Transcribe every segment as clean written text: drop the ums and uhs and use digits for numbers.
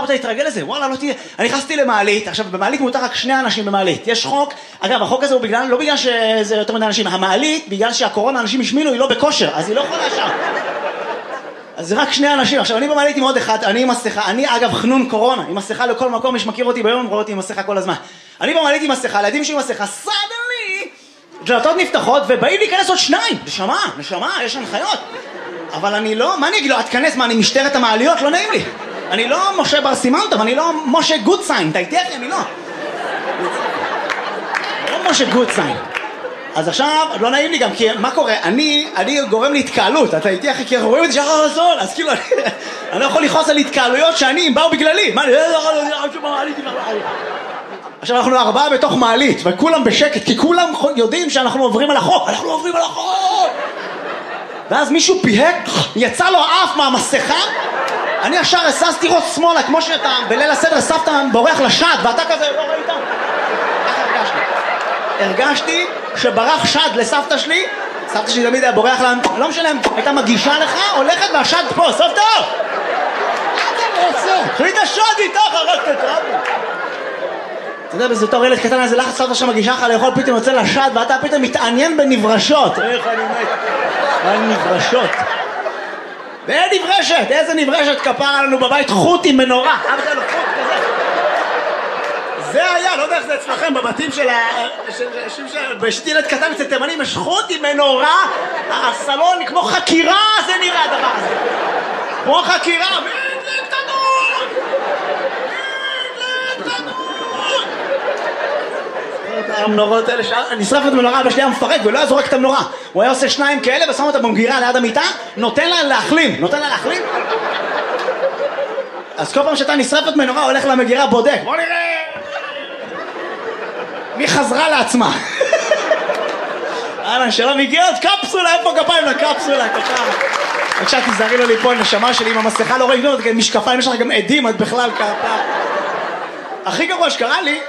יכולת להתרגל לזה, וואלה, לא תהיה. אני נכנסתי למעלית, עכשיו במעלית מותר רק 2 אנשים במעלית. יש חוק, אגב, החוק הזה הוא לא בגלל שזה יותר מדי אנשים, המעלית, בגלל שהקורונה אנשים השמינו, היא לא בכושר, אז היא לא יכולה שם. אז זה רק 2 אנשים. עכשיו, אני במעלית עם עוד אחד, אני עם מסכה, אני אגב חנון קורונה, עם מסכה לכל מקום, מי שמכיר אותי ביום, רואה אותי עם מסכה כל הזמן. אני במעלית עם מסכה, לידים שלי עם מסכה, סדרלי, דלתות נפתחות, ובאים להיכנס עוד 2. נשמה, יש הנחיות. אבל אני לא, מה אני אגיד לו, את כנס, מה, אני משטרת המעליות? לא נעים לי. אני לא משה בר סימנטוב, אני לא משה גודסיין, אתה איתי אחי, אני לא משה גודסיין. אז עכשיו, לא נעים לי גם, כי מה קורה? אני גורם להתקהלות, אתה איתי אחי, כי אנחנו רואים את זה שחר רזון, אז כאילו, אני לא יכול לכעוס על התקהלויות שאני, הם באו בגללי. מה, עכשיו אנחנו 4 בתוך מעלית, וכולם בשקט, כי כולם יודעים שאנחנו עוברים על החוק. ואז מישהו פיהק, יצא לו האף מהמסכה, אני ישר הססתי ראש שמאלה, כמו שאתה בליל הסדר סבתא בורח לשד, ואתה כזה לא ראית. ככה הרגשתי שברח שד לסבתא שלי, סבתא שלי תמיד היה בורח לה, לא משלם, הייתה מגישה לך, הולכת והשד פה, סבתא! מה אתה רוצה? קחי את השד איתך, הרגת את רבי. אתה יודע, בזה תור ילד קטן, איזה לחץ סבתא שמגישה לך לאכול, פתאום יוצא לשד, ואתה פתאום מתעניין בנברשות. איך אני מת? על נברשות. ואין נברשת, איזה נברשת כפרה לנו בבית, חוט עם מנורה. אבא שלנו חוט כזה. זה היה, לא יודע איך זה אצלכם, בבתים של בשתי ילד קטן אצל תימנים, יש חוט עם מנורה, הסלון כמו חקירה, זה נראה הדבר הזה. כמו חקירה, המנורות האלה, נשרפת מנורה, אבא שלי היה מפרק ולא היה זורק את המנורה. הוא היה עושה 2 כאלה ושם אותה במגירה ליד המיטה, נותן לה להחלים. אז כל פעם שאתה נשרפת מנורה, הולך למגירה, בודק. בוא נראה מי חזרה לעצמה. שלום, הגיע עוד קפסולה, איפה כפיים לקפסולה? בבקשה, תזהרי לו ליפול, נשמה שלי עם המסכה, לא רואים כלום, משקפיים, יש לך גם עדים, את בכלל כפה. הכי גרוע שקרה לי,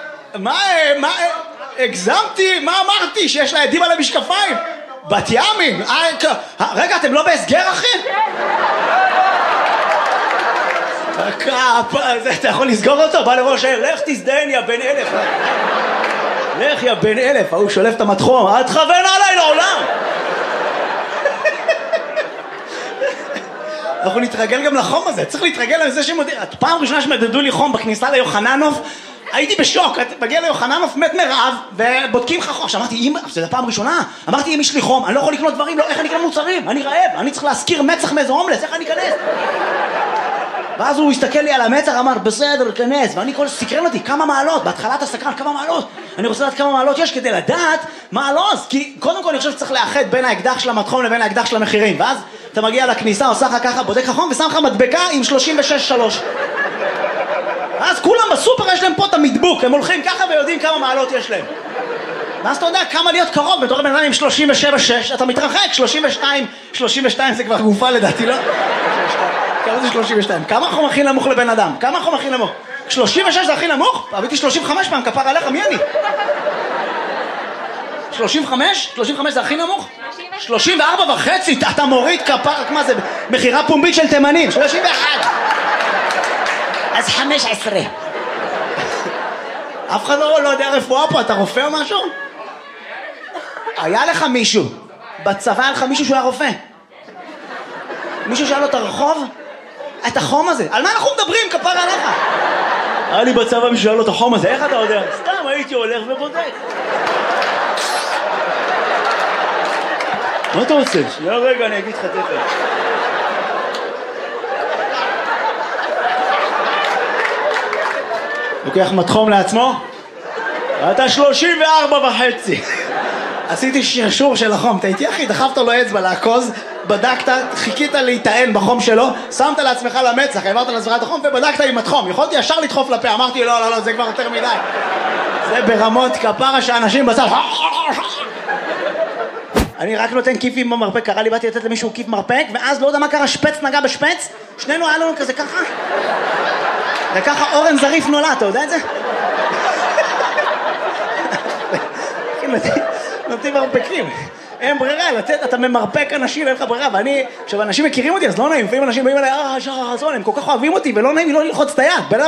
הגזמתי, מה אמרתי? שיש לה עדים על המשקפיים? בת ימים. רגע, אתם לא בהסגר, אחי? אתה יכול לסגור אותו? בא לראש העיר, לך תזדיין יא בן 1000. לך יא בן 1000, הוא שולף את המתחום, אל תכוון עליי לעולם. אנחנו נתרגל גם לחום הזה, צריך להתרגל לזה שמודיע. פעם ראשונה שמדדו לי חום בכניסה ליוחננוף, הייתי בשוק, מגיע ליוחננוף מת מרעב ובודקים לך חום. עכשיו אמרתי, זה פעם ראשונה, אמרתי, אם יש לי חום, אני לא יכול לקנות דברים, לא, איך אני אקנה מוצרים? אני רעב, אני צריך להזכיר מצח מאיזה הומלס, איך אני אכנס? ואז הוא הסתכל לי על המצח, אמר, בסדר, כנס, ואני כל סקרן אותי, כמה מעלות, בהתחלת הסקרן, כמה מעלות, אני רוצה לדעת כמה מעלות יש כדי לדעת מה הלוז, כי קודם כל אני חושב שצריך לאחד בין האקדח של המתחום לבין האקדח של המחירים, ואז אתה מגיע לכניסה, עושה לך ככה, בודק לך חום, ושם לך מדבקה עם 36.3. אז כולם בסופר יש להם פה את המדבוק, הם הולכים ככה ויודעים כמה מעלות יש להם. ואז אתה יודע כמה להיות קרוב, בתור בן אדם עם 37.6, אתה מתרחק, 32 זה כבר גופה לדעתי, לא? כמה זה 32? כמה החום הכי נמוך לבן אדם? כמה החום הכי נמוך? 36 זה הכי נמוך? הייתי 35 פעם, כפר עליך, מי אני? 35? 35 זה הכי נמוך? 34.5, אתה מוריד כפר, מה זה? מחירה פומבית של תימנים, 31. אז 15. אף אחד לא יודע רפואה פה, אתה רופא או משהו? היה לך מישהו, בצבא היה לך מישהו שהוא היה רופא. מישהו שהיה לו את הרחוב? את החום הזה. על מה אנחנו מדברים, כפר עליך? היה לי בצבא מישהו שהיה לו את החום הזה, איך אתה יודע? סתם הייתי הולך ובודק. מה אתה רוצה? שנייה רגע, אני אגיד לך תכף. לוקח מתחום לעצמו? אתה 34.5. עשיתי שרשור של החום, אתה איתי אחי, דחפת לו אצבע לעקוז, בדקת, חיכית להיטען בחום שלו, שמת לעצמך למצח, העברת לעצמך את החום ובדקת עם התחום. יכולתי ישר לדחוף לפה, אמרתי לא, זה כבר יותר מדי. זה ברמות כפרה שאנשים בצד. אני רק נותן כיפים במרפק, קרה לי, באתי לתת למישהו כיף מרפק, ואז לא יודע מה קרה, שפץ נגע בשפץ, שנינו היה לנו כזה ככה. וככה אורן זריף נולד, אתה יודע את זה? נותנים מרפקים, אין ברירה, אתה ממרפק אנשים, אין לך ברירה, ואני, כשאנשים מכירים אותי אז לא נעים, לפעמים אנשים באים אליי, הם כל כך אוהבים אותי ולא נעים לי לא ללחוץ את היד,